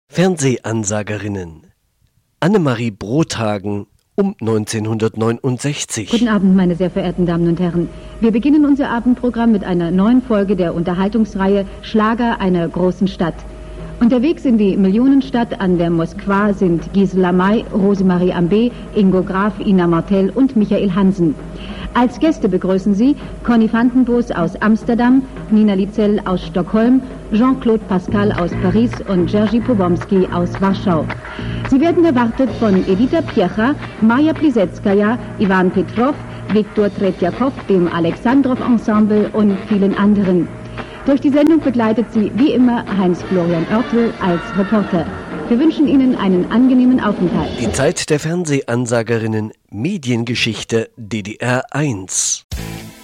Fernsehansagerinnen. Annemarie Brothagen um 1969. Guten Abend, meine sehr verehrten Damen und Herren. Wir beginnen unser Abendprogramm mit einer neuen Folge der Unterhaltungsreihe Schlager einer großen Stadt. Unterwegs in die Millionenstadt an der Moskwa sind Gisela May, Rosemarie Ambé, Ingo Graf, Ina Martell und Michael Hansen. Als Gäste begrüßen Sie Conny Vandenbos aus Amsterdam, Nina Lietzel aus Stockholm, Jean-Claude Pascal aus Paris und Jerzy Powomski aus Warschau. Sie werden erwartet von Edita Piecha, Maja Plisetskaya, Ivan Petrov, Viktor Tretjakov, dem Alexandrov-Ensemble und vielen anderen. Durch die Sendung begleitet Sie wie immer Heinz-Florian Oertel als Reporter. Wir wünschen Ihnen einen angenehmen Aufenthalt. Die Zeit der Fernsehansagerinnen, Mediengeschichte DDR 1.